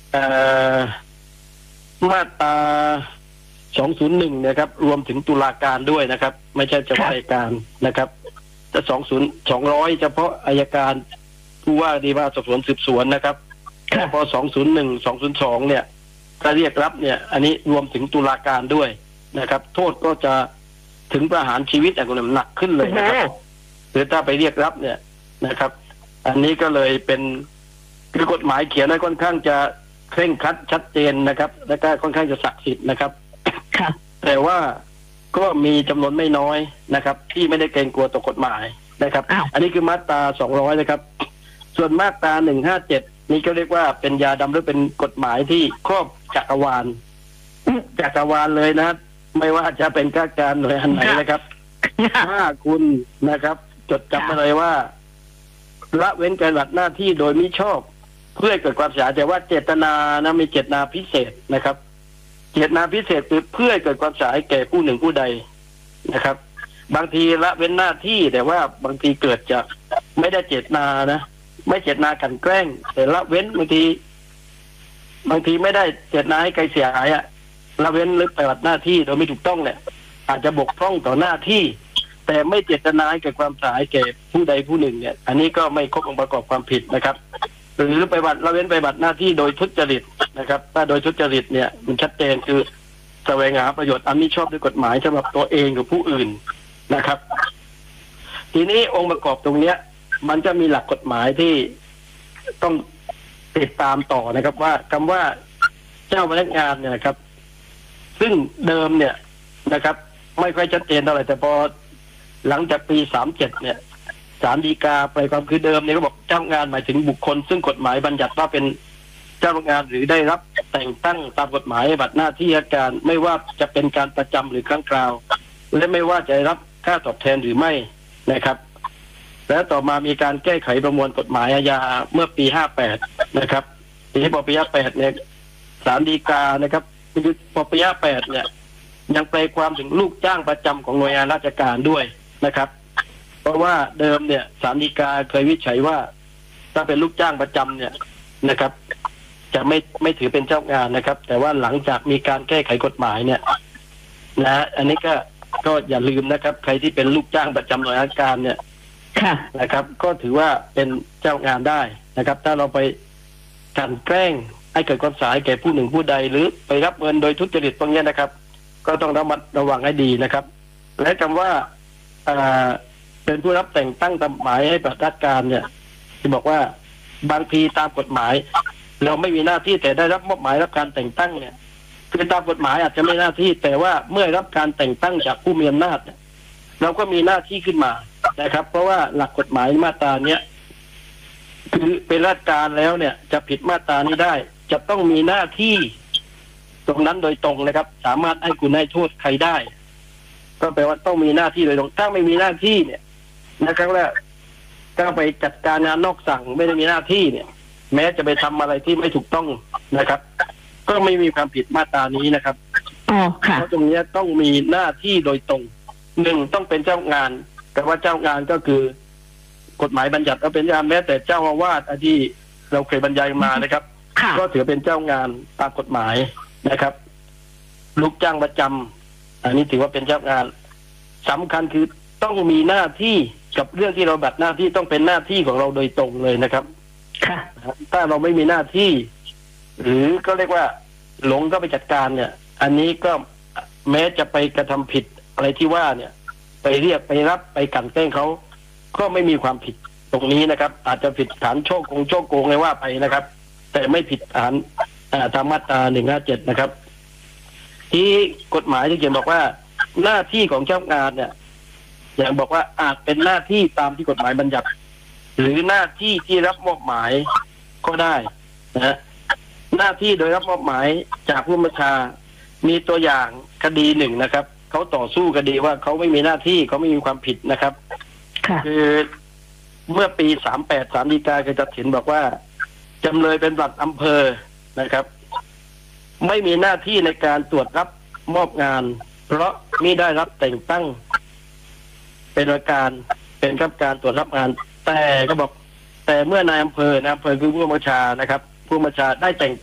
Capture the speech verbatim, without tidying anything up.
เอ่อมาตราสองศูนย์หนึ่งนะครับ รวมถึงตุลาการด้วยนะครับ ไม่ใช่เฉพาะอัยการนะครับแต่สองศูนย์สองร้อยเฉพาะอัยการผู้ว่าดีว่าสอบสวนสืบสวนนะครับแต่พอสองศูนย์หนึ่งสองศูนย์สองเนี่ยถ้าเรียกรับเนี่ย อันนี้รวมถึงตุลาการด้วยนะครับ โทษก็จะถึงประหารชีวิตอย่างหนักขึ้นเลยนะครับหรือถ้าไปเรียกรับเนี่ยนะครับ อันนี้ก็เลยเป็นคือกฎหมายเขียนไว้ค่อนข้างจะเคร่งครัดชัดเจนนะครับ และก็ค่อนข้างจะศักดิ์สิทธิ์นะครับแต่ว่าก็มีจำนวนไม่น้อยนะครับ ที่ไม่ได้เกรงกลัวต่อกฎหมายนะครับ อันนี้คือมาตราสองร้อยนะครับ ส่วนมาตราหนึ่งห้าเจ็ดนี่ก็เรียกว่าเป็นยาดำหรือเป็นกฎหมายที่ครอบจักรวาลจักรวาลเลยนะไม่ว่าจะเป็นข้าราชการหน่วยอันไหนนะครับถ้าคุณนะครับ จดจำมาเลยว่าละเว้นการปฏิบัติหน้าที่โดยมิชอบ เพื่อให้เกิดความเสียหายแต่ว่าเจตนานะมีเจตนาพิเศษนะครับ เจตนาพิเศษคือเพื่อให้เกิดความเสียหายแก่ผู้หนึ่งผู้ใดนะครับ บางทีละเว้นหน้าที่แต่ว่าบางทีเกิดจากไม่ได้เจตนานะไม่เจตนากลั่นแกล้งแต่ละเว้นบางที บางทีไม่ได้เจตนาให้ใครเสียหายอะละเว้นหรือปฏิบัติหน้าที่โดยไม่ถูกต้องเนี่ยอาจจะบกพร่องต่อหน้าที่ แต่ไม่เจตนาให้เกิดความเสียหายแก่ผู้ใดผู้หนึ่งเนี่ย อันนี้ก็ไม่ครบองค์ประกอบความผิดนะครับ หรือไปบัตรละเว้นไปบัตรหน้าที่โดยทุจริตนะครับถ้าโดยทุจริตเนี่ยมันชัดเจนคือแสวงหาประโยชน์อันมิชอบด้วยกฎหมายสำหรับตัวเองหรือผู้อื่นนะครับ ทีนี้องค์ประกอบตรงเนี้ย มันจะมีหลักกฎหมายที่ต้องติดตามต่อนะครับ ว่าคำว่าเจ้าพนักงานเนี่ยนะครับ ซึ่งเดิมเนี่ยนะครับ ไม่ค่อยชัดเจนเท่าไหร่แต่พอหลังจากปีสามเจ็ดเนี่ยศาลฎีกาไปความคือเดิมเนี่ยก็บอกเจ้างานหมายถึงบุคคลซึ่งกฎหมายบัญญัติว่าเป็นเจ้าพนักงานหรือได้รับแต่งตั้งตามกฎหมายบัตรหน้าที่ราชการไม่ว่าจะเป็นการประจำหรือครั้งคราวและไม่ว่าจะได้รับค่าตอบแทนหรือไม่นะครับ และต่อมามีการแก้ไขประมวลกฎหมายอาญาเมื่อปีห้าแปดนะครับทีนี้พอปีห้าแปดเนี่ยศาลฎีกานะครับคือพอปีห้าแปดเนี่ยยังแปลความถึงลูกจ้างประจำของหน่วยงานราชการด้วยนะครับ เพราะว่าเดิมเนี่ยศาลฎีกาเคยวินิจฉัยว่าถ้าเป็นลูกจ้างประจำเนี่ยนะครับ จะไม่ไม่ถือเป็นเจ้างานนะครับ แต่ว่าหลังจากมีการแก้ไขกฎหมายเนี่ยนะอันนี้ก็ก็อย่าลืมนะครับ ใครที่เป็นลูกจ้างประจำหน่วยราชการเนี่ยนะครับ ก็ถือว่าเป็นเจ้างานได้นะครับ ถ้าเราไปกลั่นแกล้งให้เกิดความเสียหายแก่ผู้หนึ่งผู้ใดหรือไปรับเงินโดยทุจริตตรงนี้นะครับ ก็ต้องระมัดระวังให้ดีนะครับ และคำว่าเป็นผู้รับแต่งตั้งตามหมายให้ปฏิบัติการเนี่ยที่บอกว่าบางทีตามกฎหมายเราไม่มีหน้าที่แต่ได้รับมอบหมายรับการแต่งตั้งเนี่ยคือตามกฎหมายอาจจะไม่หน้าที่แต่ว่าเมื่อรับการแต่งตั้งจากผู้มีอำนาจเราก็มีหน้าที่ขึ้นมานะครับ เพราะว่าหลักกฎหมายมาตราเนี้ยคือเป็นราชการแล้วเนี่ยจะผิดมาตรานี้ได้จะต้องมีหน้าที่ตรงนั้นโดยตรงนะครับ สามารถให้คุณให้โทษใครได้ก็แปลว่าต้องมีหน้าที่โดยตรงถ้าไม่มีหน้าที่เนี่ยนะครับแล้วก็ไปจัดการงานนอกสั่งไม่ได้มีหน้าที่เนี่ย แม้จะไปทำอะไรที่ไม่ถูกต้องนะครับ ก็ไม่มีความผิดมาตรานี้นะครับเพราะตรงนี้ต้องมีหน้าที่โดยตรงหนึ่งต้องเป็นเจ้างานแต่ว่าเจ้างานก็คือกฎหมายบัญญัติก็เป็นเจ้าแม้แต่เจ้าอาวาสที่เราเคยบรรยายมานะครับก็ถือเป็นเจ้างานตามกฎหมายนะครับลูกจ้างประจำอันนี้ถือว่าเป็นเจ้างานสำคัญคือต้องมีหน้าที่กับเรื่องที่เราบัตรหน้าที่ต้องเป็นหน้าที่ของเราโดยตรงเลยนะครับถ้าเราไม่มีหน้าที่หรือก็เรียกว่าหลงก็ไปจัดการเนี่ย อันนี้ก็แม้จะไปกระทำผิดอะไรที่ว่าเนี่ยไปเรียกไปรับไปกลั่นแกล้งเขาก็ไม่มีความผิดตรงนี้นะครับ อาจจะผิดฐานโชคโกงโชคโกงเลยว่าไปนะครับ แต่ไม่ผิดฐานตามมาตราหนึ่งห้าเจ็ดนะครับที่กฎหมายที่เขียนบอกว่าหน้าที่ของเจ้างานเนี่ยอย่างบอกว่าอาจเป็นหน้าที่ตามที่กฎหมายบัญญัติหรือหน้าที่ที่รับมอบหมายก็ได้นะหน้าที่โดยรับมอบหมายจากผู้บัญชามีตัวอย่างคดีหนึ่งนะครับเขาต่อสู้คดีว่าเขาไม่มีหน้าที่เขาไม่มีความผิดนะครับคือเมื่อปีสามแปดศาลฎีกาเคยตัดสินบอกว่าจำเลยเป็นปลัดอำเภอนะครับไม่มีหน้าที่ในการตรวจรับมอบงานเพราะมิได้รับแต่งตั้งเป็นอาการเป็นข้าราชการตรวจรับงานแต่ก็บอกแต่เมื่อนายอำเภอนายอำเภอคือผู้บัญชานะครับผู้บัญชาได้แต่ง